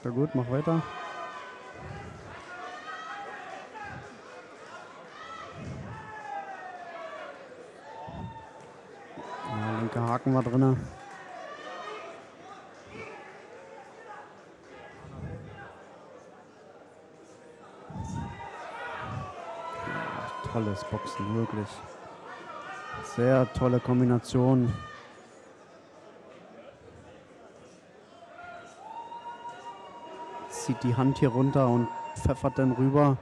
Macht er gut, mach weiter. Ja, linker Haken war drin. Tolles Boxen, wirklich. Sehr tolle Kombination. Zieht die Hand hier runter und pfeffert dann rüber.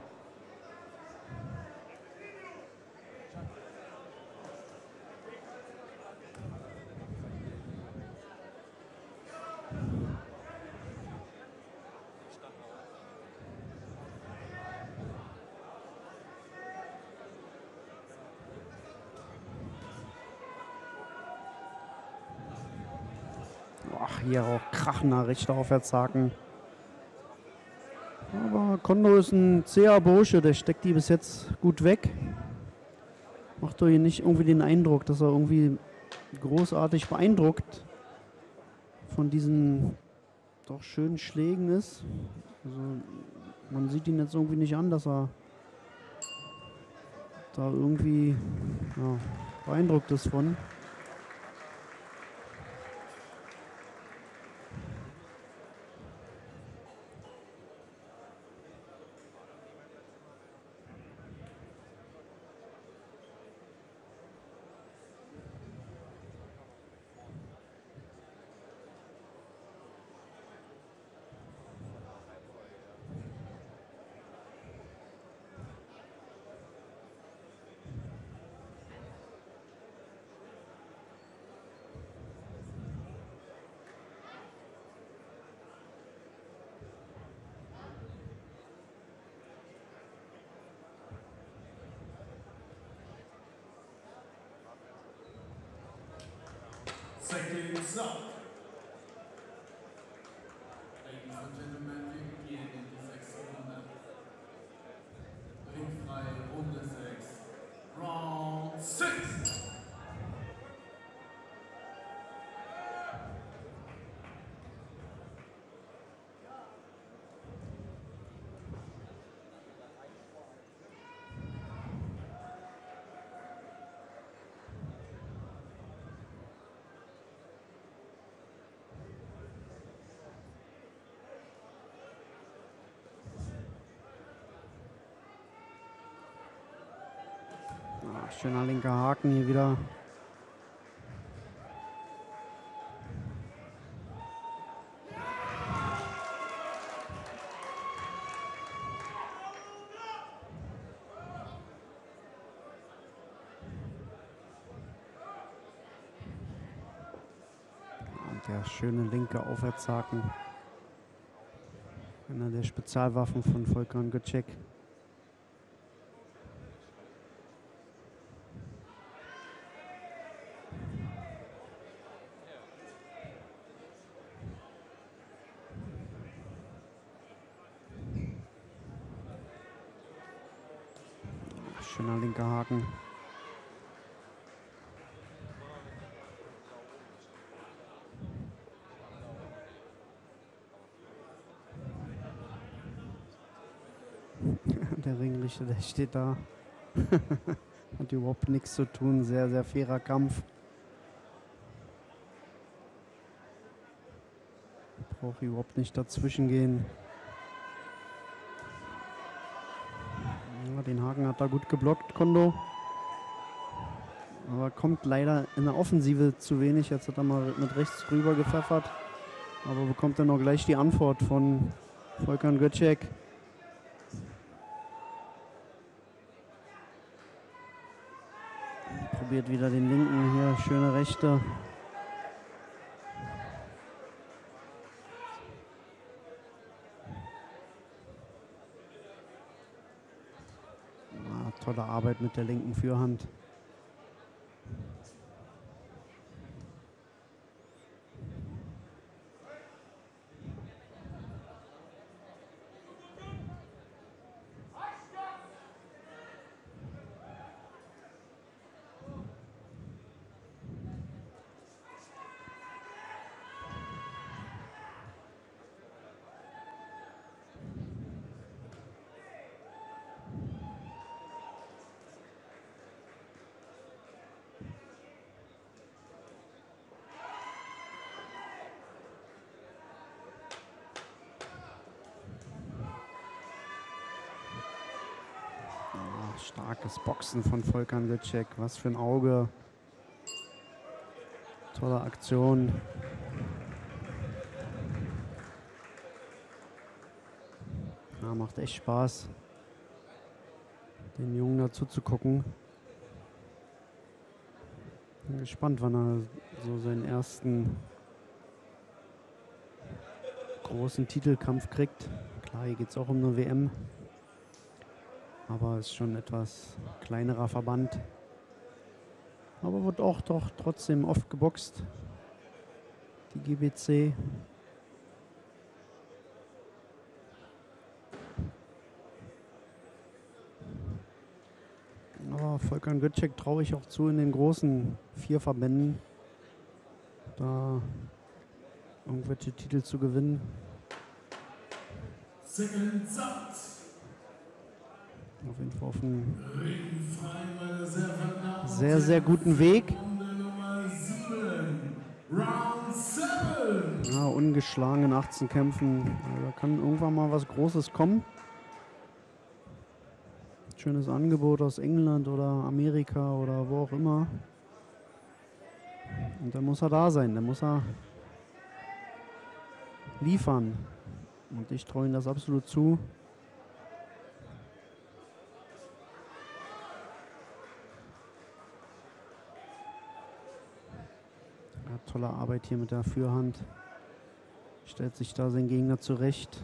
Ach, hier auch krachender rechter Aufwärtshaken. Aber Kondo ist ein zäher Bursche, der steckt die bis jetzt gut weg. Macht doch hier nicht irgendwie den Eindruck, dass er irgendwie großartig beeindruckt von diesen doch schönen Schlägen ist. Also man sieht ihn jetzt irgendwie nicht an, dass er da irgendwie beeindruckt ist von. Seconds up. Ladies and Gentlemen, wir gehen in die 6. Runde. Ringfrei, Runde 6. Round 6. Schöner linker Haken hier wieder. Und der schöne linke Aufwärtshaken. Einer der Spezialwaffen von Volkan Göcek. Schöner linker Haken. Der Ringrichter, der steht da. Hat überhaupt nichts zu tun. Sehr, sehr fairer Kampf. Braucht überhaupt nicht dazwischen gehen. Ja, den Haken hat er gut geblockt, Kondo. Aber kommt leider in der Offensive zu wenig. Jetzt hat er mal mit rechts rüber gepfeffert. Aber bekommt dann auch gleich die Antwort von Volkan Göcek. Probiert wieder den linken hier. Schöne rechte. Tolle Arbeit mit der linken Führhand. Starkes Boxen von Volkan Göcek. Was für ein Auge. Tolle Aktion. Ja, macht echt Spaß, den Jungen dazu zu gucken. Bin gespannt, wann er so seinen ersten großen Titelkampf kriegt. Klar, hier geht es auch um eine WM. Aber es ist schon ein etwas kleinerer Verband. Aber wird auch doch trotzdem oft geboxt. Die GBC. Aber Volkan Göcek traue ich auch zu, in den großen 4 Verbänden da irgendwelche Titel zu gewinnen. Second Zeit. Auf jeden Fall auf einem Ringfrei, meine sehr verehrten Damen und sehr, sehr guten Weg. Runde Nummer 7. Round 7. Ja, ungeschlagen in 18 Kämpfen. Also da kann irgendwann mal was Großes kommen. Schönes Angebot aus England oder Amerika oder wo auch immer. Und dann muss er da sein, dann muss er liefern. Und ich traue ihm das absolut zu. Ja, tolle Arbeit hier mit der Fürhand. Stellt sich da sein Gegner zurecht.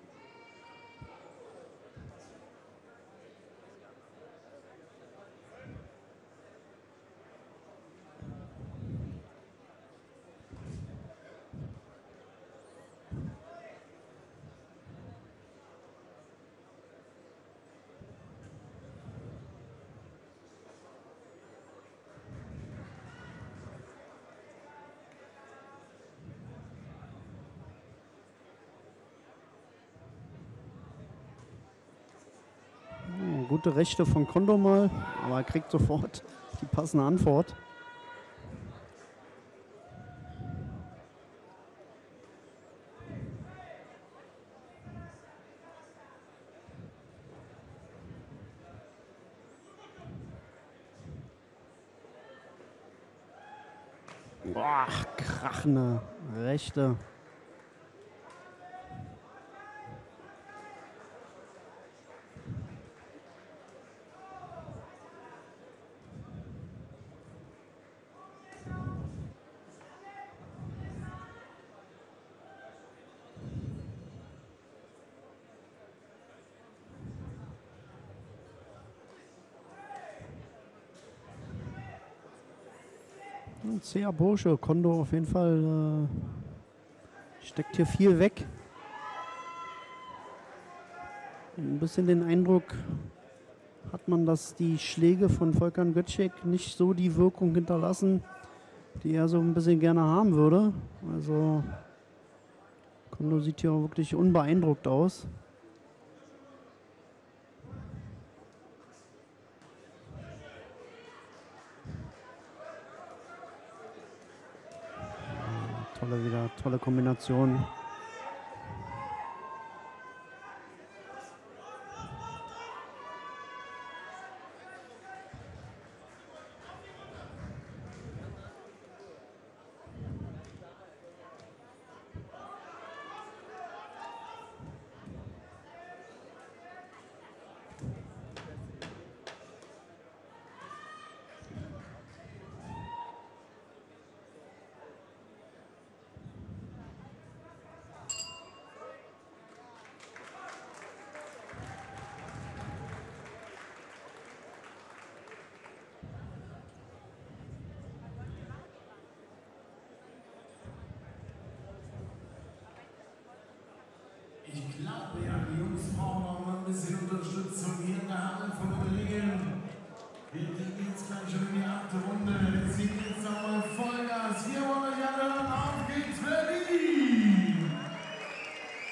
Gute Rechte von Kondo mal, aber er kriegt sofort die passende Antwort. Boah, krachende Rechte. Ein zäher Bursche, Kondo auf jeden Fall steckt hier viel weg. Ein bisschen den Eindruck hat man, dass die Schläge von Volkan Göcek nicht so die Wirkung hinterlassen, die er so ein bisschen gerne haben würde. Also Kondo sieht hier auch wirklich unbeeindruckt aus. Tolle Kombination. Ich glaube ja, die Jungs brauchen noch mal ein bisschen Unterstützung hier in der Halle von den Ringen. Hier geht's gleich schon in die 8. Runde. Jetzt geht's nochmal Vollgas. Wir wollen euch alle hören. Auf geht's, Berlin!